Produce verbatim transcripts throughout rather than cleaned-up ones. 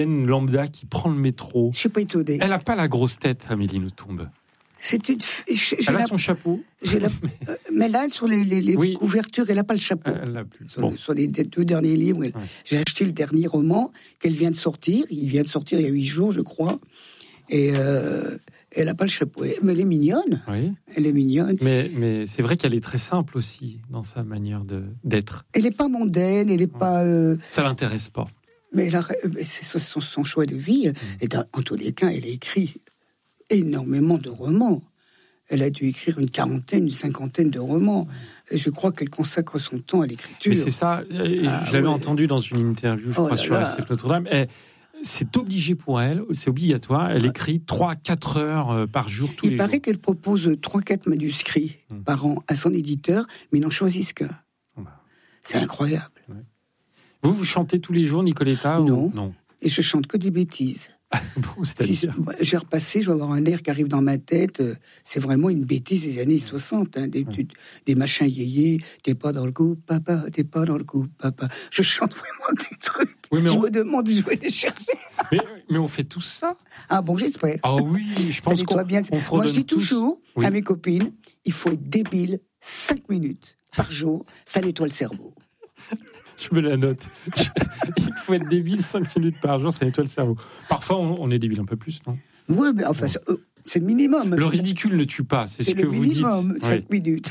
lambda qui prend le métro. Je suis pas étonnée. Elle n'a pas la grosse tête, Amélie Nothomb. C'est une. J'ai Elle a la, son chapeau. J'ai la, euh, mais là, sur les, les, les oui. couvertures, elle n'a pas le chapeau. Elle l'a plus. Sur, Bon. sur les deux derniers livres, ouais. J'ai acheté le dernier roman qu'elle vient de sortir. Il vient de sortir il y a huit jours, je crois. Et euh, elle n'a pas le chapeau. Mais elle est mignonne. Oui. Elle est mignonne. Mais, mais c'est vrai qu'elle est très simple aussi dans sa manière de, d'être. Elle n'est pas mondaine, elle n'est ouais. pas. Euh... Ça l'intéresse pas. Mais elle a, c'est son, son choix de vie. Mmh. Et dans, en tous les cas, elle a écrit énormément de romans. Elle a dû écrire une quarantaine, une cinquantaine de romans. Et je crois qu'elle consacre son temps à l'écriture. Mais c'est ça. Et ah, je l'avais ouais. entendu dans une interview, je oh crois, sur R C F Notre-Dame. Et c'est obligé pour elle, c'est obligatoire. Elle écrit trois à quatre heures par jour, tous Il les paraît jours. qu'elle propose trois à quatre manuscrits mmh. par an à son éditeur, mais ils n'en choisissent qu'un. Oh bah. C'est incroyable. Ouais. Vous, vous chantez tous les jours, Nicoletta Non. Ou... non. Et je chante que des bêtises. Bon, c'est-à-dire si, j'ai repassé, je vais avoir un air qui arrive dans ma tête. C'est vraiment une bêtise des années soixante. Hein, des, ouais. des machins yéyés. T'es pas dans le coup, papa. T'es pas dans le coup, papa. Je chante vraiment des trucs. Oui, je on... me demande où je vais les chercher. Mais, mais on fait tout ça. Ah bon, j'espère. Ah oui, je pense qu'on bien. on Moi, je dis tous. toujours oui. à mes copines, il faut être débile cinq minutes par jour. Ça nettoie le cerveau. Je me la note. Il faut être débile cinq minutes par jour, ça nettoie le cerveau. Parfois, on, on est débile un peu plus, non ? Oui, mais enfin, c'est, euh, c'est le minimum. Le ridicule ne tue pas, c'est, c'est ce que vous dites. C'est le minimum, cinq oui. minutes.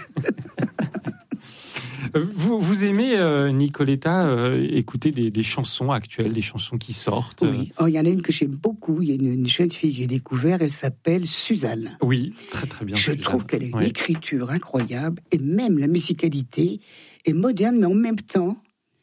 vous, vous aimez, euh, Nicoletta, euh, écouter des, des chansons actuelles, des chansons qui sortent ? Oui, oh, il y en a une que j'aime beaucoup. Il y a une, une jeune fille que j'ai découverte, elle s'appelle Suzanne. Oui, très très bien. Je Suzanne. trouve qu'elle a une oui. écriture incroyable, et même la musicalité est moderne, mais en même temps,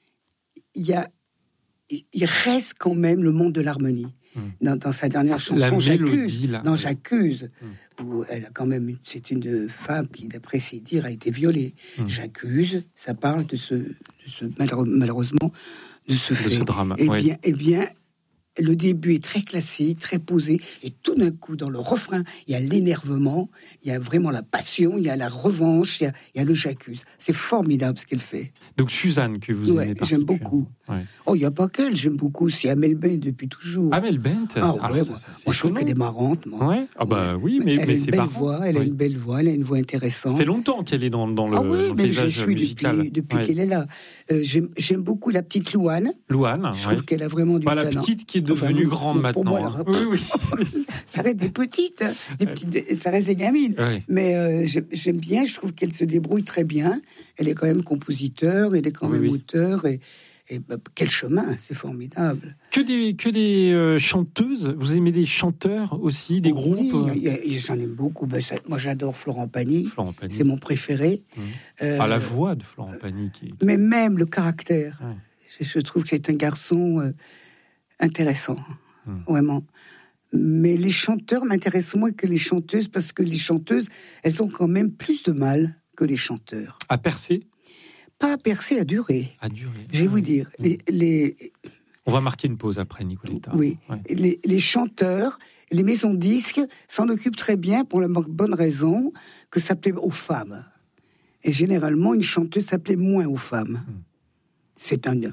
il y a, il reste quand même le monde de l'harmonie. Mmh. Dans, dans sa dernière chanson, la J'accuse, mélodie, là. dans J'accuse, mmh. où elle a quand même, c'est une femme qui, d'après ses dires, a été violée. Mmh. J'accuse, ça parle de ce, de ce malheureusement, de ce de fait. ce drame. Eh oui. bien, eh bien, le début est très classique, très posé, et tout d'un coup, dans le refrain, il y a l'énervement, il y a vraiment la passion, il y a la revanche, il y a, il y a le J'accuse. C'est formidable ce qu'elle fait. Donc Suzanne, que vous ouais, aimez j'aime beaucoup. Ouais. Oh, il n'y a pas qu'elle, j'aime beaucoup, c'est Amel Bent depuis toujours. Amel Bent ah, alors, ouais, ça, moi, ça, c'est moi je trouve qu'elle est marrante. Moi. Ouais. Ah bah ouais. oui, mais, elle mais a c'est une belle marrant. voix, elle oui. a une belle voix, elle a une voix intéressante. Ça fait longtemps qu'elle est dans, dans le, ah oui, dans mais le je paysage suis musical. depuis, depuis ouais. qu'elle est là. Euh, j'aime, j'aime beaucoup la petite Louane. Louane, je trouve ouais. qu'elle a vraiment du bah, talent. La petite qui est devenue enfin, grande maintenant. Moi, hein. Oui, oui. Ça reste des petites, hein, des petites, ça reste des gamines. Ouais. Mais euh, j'aime, j'aime bien, je trouve qu'elle se débrouille très bien. Elle est quand même compositeur, elle est quand oui, même oui. auteur. Et, et bah, quel chemin, c'est formidable. Que des, que des euh, chanteuses. Vous aimez des chanteurs aussi, des oh, groupes Oui, y a, y a, j'en aime beaucoup. Ben, ça, moi, j'adore Florent Pagny. Florent Pagny. C'est mon préféré. Mmh. Euh, ah, la voix de Florent Pagny. Qui, qui... Mais même le caractère. Ouais. Je, je trouve que c'est un garçon euh, intéressant, mmh. vraiment. Mais les chanteurs m'intéressent moins que les chanteuses, parce que les chanteuses, elles ont quand même plus de mal que les chanteurs. À percer ? Pas à percer, à durer. À durer. Je vais vous dire, mmh. les, les... On va marquer une pause après, Nicoletta. Oui, ouais. les, les chanteurs, les maisons de disques s'en occupent très bien pour la bonne raison que ça plaît aux femmes. Et généralement, une chanteuse, ça plaît moins aux femmes. Mmh. C'est un...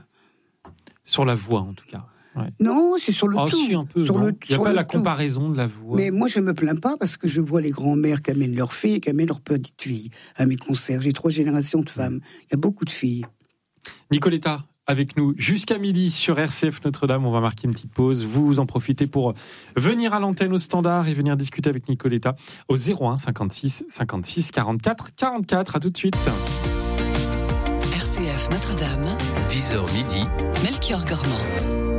Sur la voix, en tout cas. Ouais. Non, c'est sur le ah, tout. Si, un peu, sur le, il n'y a pas la tout. comparaison de la voix. Mais moi, je ne me plains pas parce que je vois les grands-mères qui amènent leurs filles et qui amènent leurs petites filles à mes concerts. J'ai trois générations de femmes. Il y a beaucoup de filles. Nicoletta, avec nous jusqu'à midi sur R C F Notre-Dame. On va marquer une petite pause. Vous en profitez pour venir à l'antenne au standard et venir discuter avec Nicoletta au zéro un cinquante-six cinquante-six quarante-quatre quarante-quatre. À tout de suite. R C F Notre-Dame. dix heures midi. Melchior Gormand.